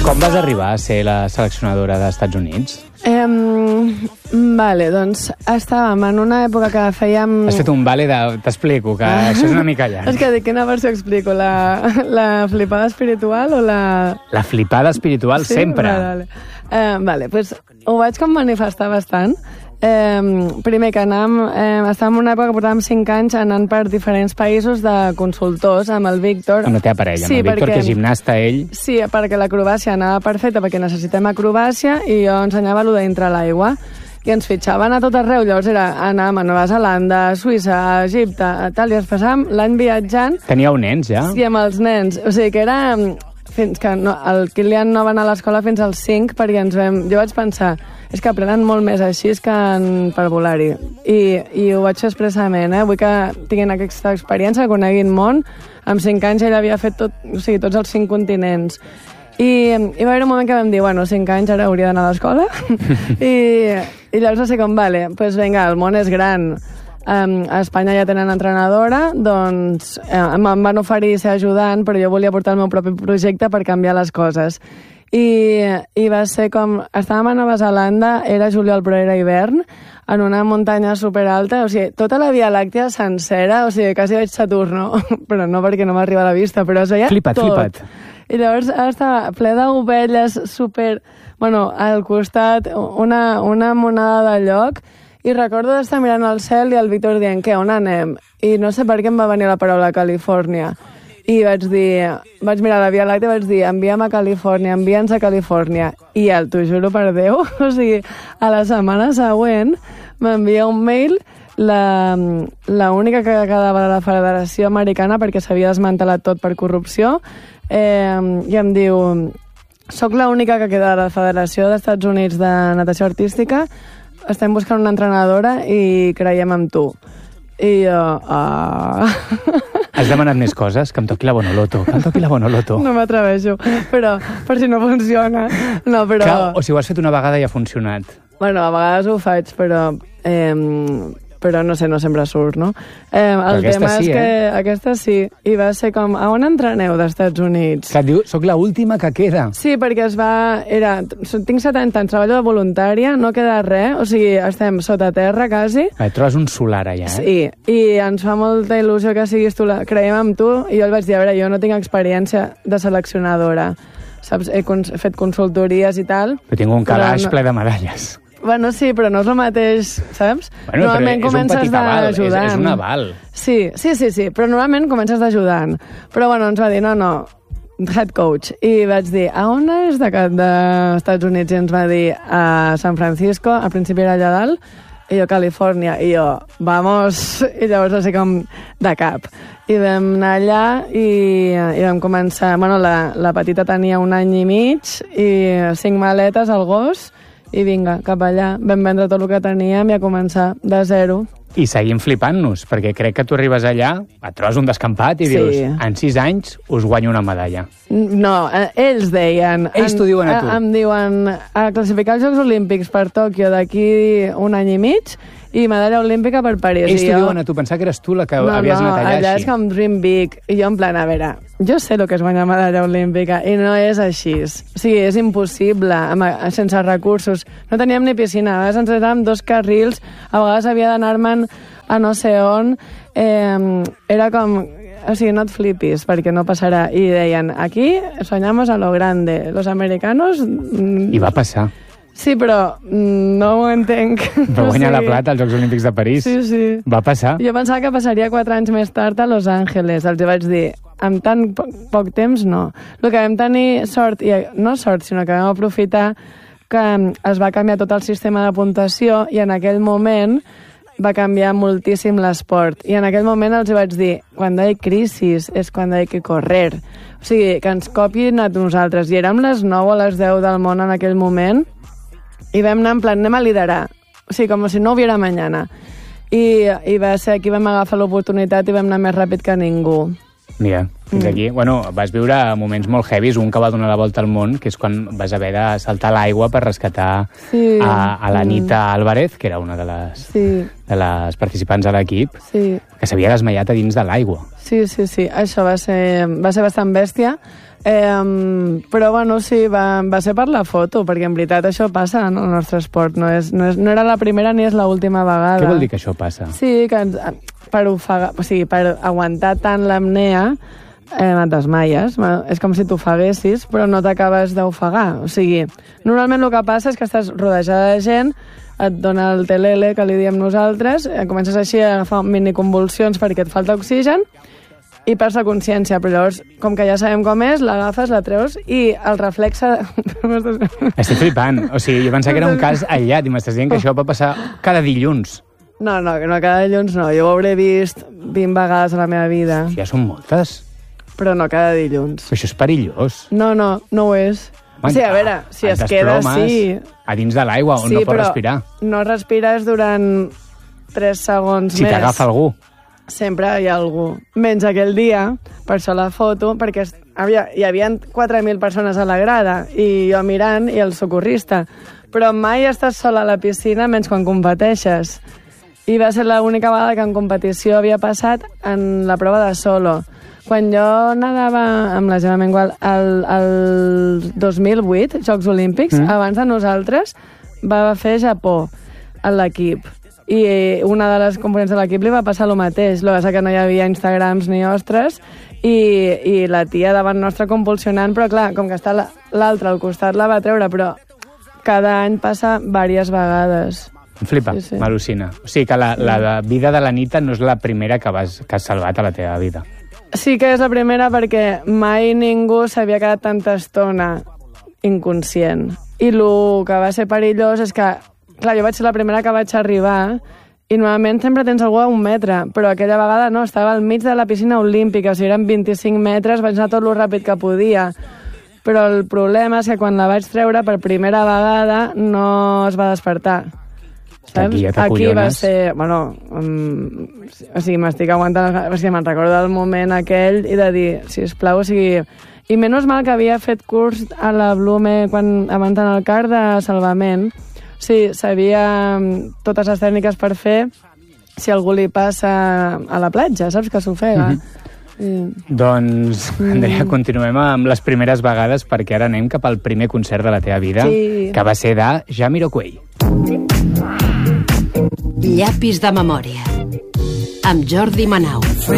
Com vas arribar a ser la seleccionadora dels Estats Units? Vale, doncs estàvem en una època que fèiem... Has fet un vale de... T'explico, que això és una mica llarg. És que dic, quina versió explico? La flipada espiritual o la... La flipada espiritual, sí? Sempre. Vale, doncs ho vaig com manifestar bastant. Primer que estàvem en una època que portàvem 5 anys anant per diferents països de consultors amb el Víctor. Amb la teva parella, amb el Víctor, que és gimnasta, ell. Sí, perquè l'acrobàcia anava perfecta, perquè necessitem acrobàcia, i jo ensenyava allò dintre l'aigua. I ens fitxaven a tot arreu, llavors anàvem a Nova Zelanda, a Suïssa, a Egipte, a tal, i ens passàvem l'any viatjant. Teníeu nens, ja? Sí, amb els nens. O sigui que era... Fins que el Kilian no va anar a l'escola fins als 5, perquè jo vaig pensar, és que aprenen molt més així que per volar-hi. I ho vaig fer expressament, vull que tinguin aquesta experiència, que coneguin món. Amb 5 anys ell havia fet tots els 5 continents. I va haver un moment que vam dir, 5 anys ara hauria d'anar a l'escola. I llavors va ser com, doncs vinga, el món és gran. A Espanya ja tenen entrenadora, doncs em van oferir ser ajudant, però jo volia portar el meu propi projecte per canviar les coses. I va ser com... Estàvem a Nova Zelanda, era juliol però era hivern, en una muntanya superalta, o sigui, tota la Via Làctea sencera, o sigui, quasi veig Saturno, però no perquè no m'arriba a la vista, però es veia tot. I llavors estava ple d'ovelles, super... al costat, una monada de lloc. I recordo d'estar mirant al cel i el Víctor dient, què, on anem? I no sé per què em va venir la paraula Califòrnia. I vaig mirar la Via Làctea i vaig dir, envia'm a Califòrnia, envia'ns a Califòrnia. I t'ho juro per Déu, o sigui, a la setmana següent m'envia un mail la única que quedava de la Federació Americana, perquè s'havia desmantelat tot per corrupció, i em diu, soc l'única que queda de la Federació dels Estats Units de Natació Artística, estem buscant una entrenadora i creiem en tu. I jo... Has demanat més coses? Que em toqui la Bonoloto. No m'atreveixo, però per si no funciona. No, però... Clar, o si ho has fet una vegada i ha funcionat. A vegades ho faig, però no sé, no sempre surt, no? El tema és que aquesta sí, i va ser com, a on entreneu d'Estats Units? Que et diu, soc l'última que queda. Sí, perquè tinc 70 anys, treballo de voluntària, no queda res, o sigui, estem sota terra, quasi. Trobes un solar allà, Sí, i ens fa molta il·lusió que siguis tu, creiem en tu, i jo el vaig dir, a veure, jo no tinc experiència de seleccionadora, saps? He fet consultories i tal. Però tinc un calaix ple de medalles. Sí, però no és el mateix, saps? Normalment comences d'ajudant. És un aval. Sí, però normalment comences d'ajudant. Però ens va dir, no, head coach. I vaig dir, a on és d'Estats Units? I ens va dir, a San Francisco, al principi era allà dalt, i jo, Califòrnia. I jo, vamos! I llavors va ser com de cap. I vam anar allà i vam començar... La petita tenia 1 any i mig i 5 maletes al gos, i vinga, cap allà, vam vendre tot el que teníem i a començar de zero. I seguim flipant-nos, perquè crec que tu arribes allà, et trobes un descampat i dius, en 6 anys us guanyo una medalla. No, ells deien... Ells t'ho diuen a tu. Em diuen, a classificar els Jocs Olímpics per Tòquio d'aquí 1 any i mig i medalla olímpica per París. Ells t'ho diuen a tu, pensar que eres tu la que havies anat allà així. Allà és com dream big. I jo en plan, a veure, jo sé el que és guanyar medalla olímpica i no és així. O sigui, és impossible, sense recursos. No teníem ni piscina, a vegades ens érem 2 carrils, a vegades havia d'anar-me'n a no sé on. Era com... O sigui, no et flipis, perquè no passarà. I deien, aquí soñamos a lo grande. Los americanos... I va passar. Sí, però no ho entenc. Va guanyar la plata als Jocs Olímpics de París. Sí. Va passar. Jo pensava que passaria 4 anys més tard a Los Angeles. Els vaig dir, amb tan poc temps, no. El que vam tenir sort, i no sort, sinó que vam aprofitar que es va canviar tot el sistema de puntuació i en aquell moment va canviar moltíssim l'esport. I en aquell moment els vaig dir, quan hi ha crisi és quan hi ha que correr. O sigui, que ens copien a nosaltres. I érem les 9 o les 10 del món en aquell moment i vam anar en plan, anem a liderar. O sigui, com si no hubiera mañana. I va ser aquí vam agafar l'oportunitat i vam anar més ràpid que ningú. Mira, fins aquí. Bueno, vas viure moments molt heavies, un que va donar la volta al món, que és quan vas haver de saltar l'aigua per rescatar a l'Anita Álvarez, que era una de les participants a l'equip, que s'havia desmaiat a dins de l'aigua. Sí, això va ser bastant bèstia. Però bueno, sí, va ser per la foto, perquè en veritat això passa en el nostre esport, no era la primera ni és l'última vegada. Què vol dir que això passa? Sí, que per ofegar, o sigui, per aguantar tant l'apnea et desmaies, és com si t'ofeguessis però no t'acabes d'ofegar, o sigui, normalment el que passa és que estàs rodejada de gent, et dona el telele, que li diem nosaltres, comences així a agafar miniconvulsions perquè et falta oxigen i perds la consciència, però llavors, com que ja sabem com és, l'agafes, la treus i el reflexe... Estic flipant. O sigui, jo pensava que era un cas aïllat i m'estàs dient que això va passar cada dilluns. No, cada dilluns no. Jo ho hauré vist 20 vegades a la meva vida. Ja són moltes. Però no cada dilluns. Però això és perillós. No ho és. O sigui, a veure, si es queda, sí. A dins de l'aigua, on no pots respirar. No respires durant 3 segons més. Si t'agafa algú. Sempre hi ha algú. Menys aquell dia, per això la foto, perquè hi havia 4.000 persones a la grada, i jo mirant, i el socorrista. Però mai estàs sola a la piscina, menys quan competeixes. I va ser l'única vegada que en competició havia passat en la prova de solo. Quan jo nadava amb la Gemma Mengual el 2008, Jocs Olímpics, abans de nosaltres, va fer Japó a l'equip. I una de les components de l'equip li va passar el mateix. El que passa que no hi havia Instagrams ni ostres, i la tia davant nostra compulsionant, però clar, com que està l'altra al costat la va treure, però cada any passa diverses vegades. Em flipa, m'al·lucina. O sigui que la vida de l'Anita no és la primera que has salvat a la teva vida. Sí que és la primera perquè mai ningú s'havia quedat tanta estona inconscient. I el que va ser perillós és que, clar, jo vaig ser la primera que vaig arribar i normalment sempre tens algú a 1 metre, però aquella vegada no, estava al mig de la piscina olímpica, o sigui, eren 25 metres, vaig anar tot el ràpid que podia. Però el problema és que quan la vaig treure per primera vegada no es va despertar. Aquí ja Aquí va ser... Bueno, o sigui, m'estic aguantant... O sigui, me'n recordo del moment aquell i de dir, sisplau, o sigui... I menys mal que havia fet curs a la Blume abans d'anar al CAR de salvament. O sigui, sabia totes les tècniques per fer si algú li passa a la platja, saps, que s'ofega. Doncs, Andrea, continuem amb les primeres vegades perquè ara anem cap al primer concert de la teva vida, que va ser de Jamiroquai. Llapis de memòria amb Jordi Manau.